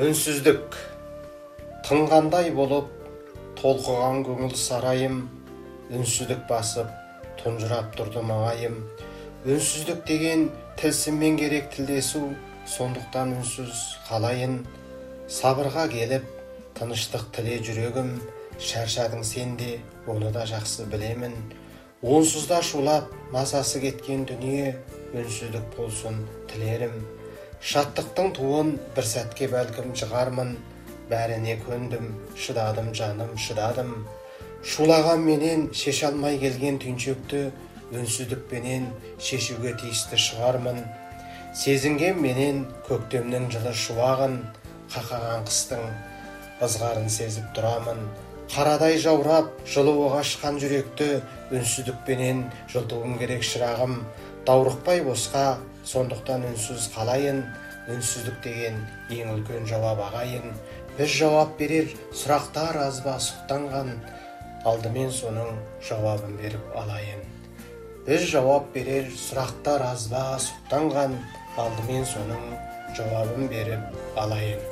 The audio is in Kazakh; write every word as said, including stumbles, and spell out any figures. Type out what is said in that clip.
Үнсіздік тыңғандай болып толқыған көңіл сарайым, үнсіздік басып тұнжырап тұрды маңайым. Үнсіздік деген тілсіммен керек тілдесу, сондықтан үнсіз қалайын. Сабырға келіп тыныштық тіле жүрегім, шаршадың сен де, оны да жақсы білемін. Онсызда шулап мазасы кеткен дүние, үнсіздік болсын тілерім. Шаттықтың туын бір сәтке бәлкім жығармын, бәріне көндім, шыдадым жаным, шыдадым. Шулаған менен шеше алмай келген түйіншекті, үнсіздікпенен шешуге тиісті шығармын. Сезінген менен көктемнің жылы шуағын, қақаған қыстың ызғарын сезіп тұрамын. Қарадай жаурап, жылуы қашқан жүректі, үнсіздікпенен жылытуым керек шырағым. Даурықпай босқа, сондықтан үнсіз қалайын. Үнсіздік деген ең үлкен жауап ағайын. Біз жауап берер сұрақтар аз ба сұқтанған, алдымен соның жауабын беріп алайын. Біз жауап берер сұрақтар аз ба сұқтанған, алдымен соның жауабын беріп алайын.